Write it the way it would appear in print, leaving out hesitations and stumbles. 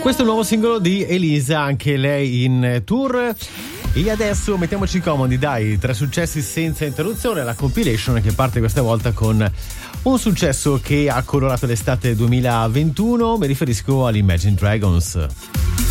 Questo è il nuovo singolo di Elisa, anche lei in tour. E adesso mettiamoci comodi, dai, 3 successi senza interruzione, la compilation che parte questa volta con un successo che ha colorato l'estate 2021, mi riferisco all'Imagine Dragons.